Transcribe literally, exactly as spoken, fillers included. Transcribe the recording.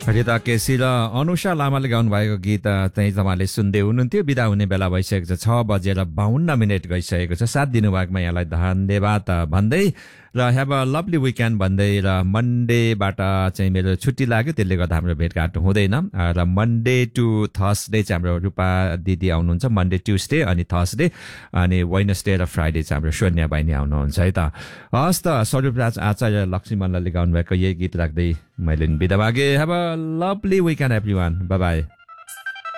रिता केसी र अनुषा लामाले गाउनु भएको गीत चाहिँ तपाईँले सुन्दै हुनुहुन्थ्यो। बिदा हुने बेला भइसकेको छ, छ बजेर बाहन्न मिनट गइसकेको छ। साथ दिनुभएकोमा यहाँलाई धन्यवाद भन्दै र हेभ अ लभली विकेन्ड भन्दै र मन्डेबाट चाहिँ मेरो छुट्टी लाग्यो, त्यसले गर्दा हाम्रो भेटघाट हुँदैन। र मन्डे टु थर्सडे चाहिँ हाम्रो रूपा दिदी आउनुहुन्छ, मन्डे ट्युसडे अनि थर्सडे, अनि वेडनेसडे र फ्राइडे चाहिँ हाम्रो सोनिया बहिनी आउनुहुन्छ है त। हस् त, स्वरूपराज आचार्य लक्ष्मी मल्लले गाउनुभएको यही गीत राख्दै मैले बिदा मागेँ। Have a lovely weekend everyone, by by.